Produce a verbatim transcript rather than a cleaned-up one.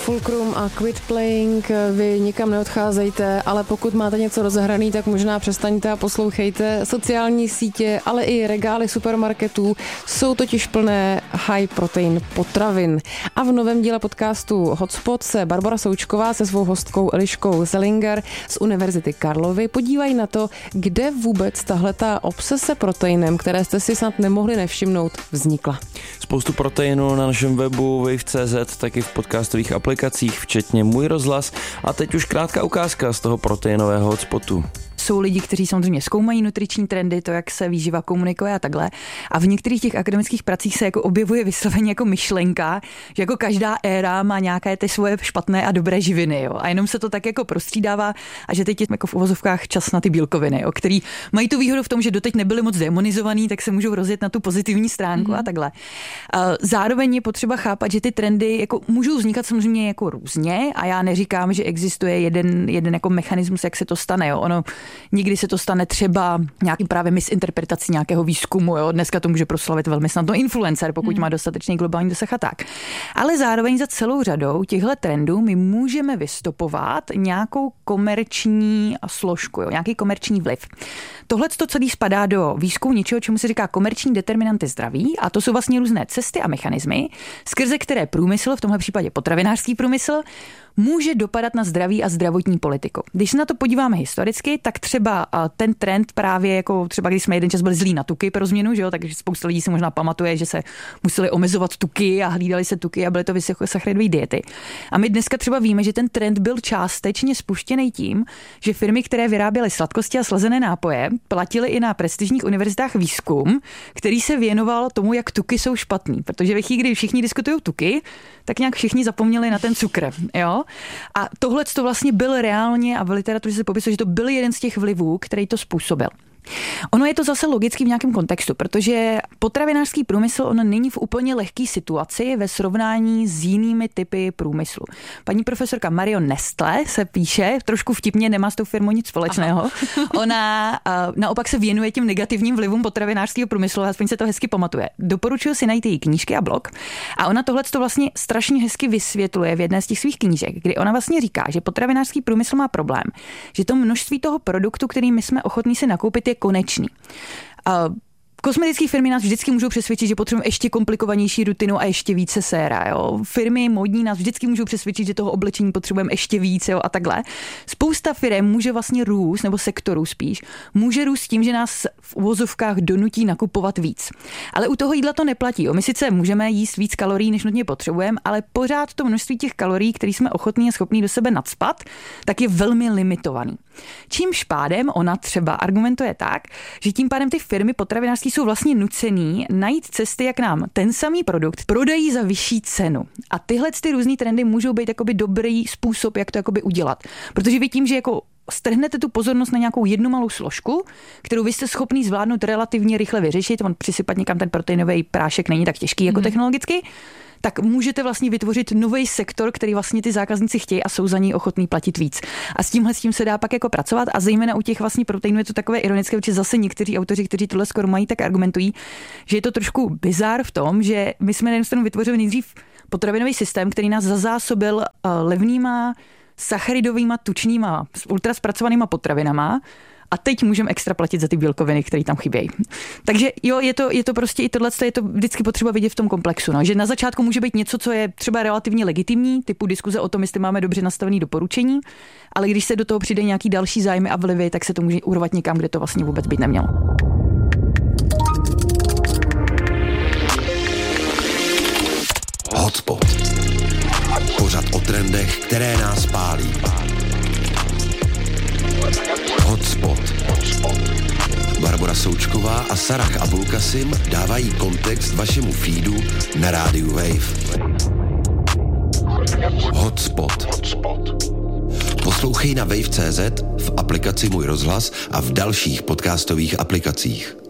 Fulcrum a Quit Playing, vy nikam neodcházejte, ale pokud máte něco rozehraný, tak možná přestaňte a poslouchejte. Sociální sítě, ale i regály supermarketů jsou totiž plné high protein potravin. A v novém díle podcastu Hotspot se Barbora Součková se svou hostkou Eliškou Zelinger z Univerzity Karlovy podívají na to, kde vůbec tahleta obsese proteinem, které jste si snad nemohli nevšimnout, vznikla. Spoustu proteinu na našem webu wave tečka cé zet, taky v podcastových aplikacích, včetně Můj rozhlas. A teď už krátká ukázka z toho proteinového hotspotu. Jsou lidi, kteří samozřejmě zkoumají nutriční trendy, to, jak se výživa komunikuje a takhle. A v některých těch akademických pracích se jako objevuje vysloveně jako myšlenka, že jako každá éra má nějaké ty svoje špatné a dobré živiny. Jo? A jenom se to tak jako prostřídává a že teď je jako v uvozovkách čas na ty bílkoviny, jo? Který mají tu výhodu v tom, že doteď nebyly moc demonizovaný, tak se můžou rozjet na tu pozitivní stránku mm-hmm. a takhle. Zároveň je potřeba chápat, že ty trendy jako můžou vznikat samozřejmě jako různě a já neříkám, že existuje jeden, jeden jako mechanismus, jak se to stane. Jo? Ono Někdy se to stane třeba nějakým právě misinterpretací nějakého výzkumu. Jo? Dneska to může proslavit velmi snadno influencer, pokud hmm. má dostatečný globální dosah a tak. Ale zároveň za celou řadou těchto trendů my můžeme vystopovat nějakou komerční složku, jo? Nějaký komerční vliv. Tohle to celý spadá do výzkumu něčeho, čemu se říká komerční determinanty zdraví, a to jsou vlastně různé cesty a mechanismy, skrze které průmysl, v tomhle případě potravinářský průmysl, může dopadat na zdraví a zdravotní politiku. Když se na to podíváme historicky, tak třeba ten trend právě jako třeba když jsme jeden čas byli zlí na tuky pro změnu, že jo, takže spousta lidí si možná pamatuje, že se museli omezovat tuky a hlídali se tuky a byly to vysokosacharidové diety. A my dneska třeba víme, že ten trend byl částečně spuštěný tím, že firmy, které vyráběly sladkosti a slazené nápoje, platily i na prestižních univerzitách výzkum, který se věnoval tomu, jak tuky jsou špatný, protože ve chvíli, kdy všichni diskutují tuky, tak nějak všichni zapomněli na ten cukr, jo? A tohle to vlastně byl reálně a v literatuře se popisuje, že to byl jeden z těch vlivů, který to způsobil. Ono je to zase logicky v nějakém kontextu, protože potravinářský průmysl on není v úplně lehké situaci ve srovnání s jinými typy průmyslu. Paní profesorka Marion Nestlé se píše, trošku vtipně, nemá s tou firmou nic společného. Aha. Ona uh, naopak se věnuje těm negativním vlivům potravinářského průmyslu, aspoň se to hezky pamatuje. Doporučuji si najít její knížky a blog. A ona tohle to vlastně strašně hezky vysvětluje v jedné z těch svých knížek, kdy ona vlastně říká, že potravinářský průmysl má problém, že to množství toho produktu, který my jsme ochotní si nakoupit, je konečný. Uh, Kosmetické firmy nás vždycky můžou přesvědčit, že potřebujeme ještě komplikovanější rutinu a ještě více séra. Jo. Firmy módní nás vždycky můžou přesvědčit, že toho oblečení potřebujeme ještě více, jo, a takhle. Spousta firem může vlastně růst, nebo sektorů spíš, může růst tím, že nás v uvozovkách donutí nakupovat víc. Ale u toho jídla to neplatí. Jo. My sice můžeme jíst víc kalorií, než nutně potřebujeme, ale pořád to množství těch kalorií, které jsme ochotní a schopní do sebe nacpat, tak je velmi limitovaný. Čímž pádem ona třeba argumentuje tak, že tím pádem ty firmy potravinářské jsou vlastně nucený najít cesty, jak nám ten samý produkt prodají za vyšší cenu. A tyhle ty různý trendy můžou být jakoby dobrý způsob, jak to jakoby udělat. Protože vy tím, že jako strhnete tu pozornost na nějakou jednu malou složku, kterou vy jste schopný zvládnout relativně rychle vyřešit, on přisypat někam ten proteinový prášek není tak těžký jako mm. technologicky, tak můžete vlastně vytvořit nový sektor, který vlastně ty zákazníci chtějí a jsou za něj ochotní platit víc. A s tímhle s tím se dá pak jako pracovat a zejména u těch vlastně proteinů je to takové ironické, protože zase někteří autoři, kteří tohle skoro mají, tak argumentují, že je to trošku bizár v tom, že my jsme na jednu stranu vytvořili nejdřív potravinový systém, který nás zazásobil levnýma sacharidovýma, tučnýma, ultraspracovanýma potravinama, a teď můžeme extra platit za ty bílkoviny, které tam chybějí. Takže jo, je to, je to prostě i tohle, je to vždycky potřeba vidět v tom komplexu. No. Že na začátku může být něco, co je třeba relativně legitimní, typu diskuze o tom, jestli máme dobře nastavené doporučení, ale když se do toho přijde nějaký další zájmy a vlivy, tak se to může urvat někam, kde to vlastně vůbec být nemělo. Hotspot. Pořad o trendech, které nás pálí. Hotspot. Barbora Součková a Sarah Abulkasim dávají kontext vašemu feedu na rádiu Wave. Hotspot. Poslouchej na wave tečka cé zet, v aplikaci Můj rozhlas a v dalších podcastových aplikacích.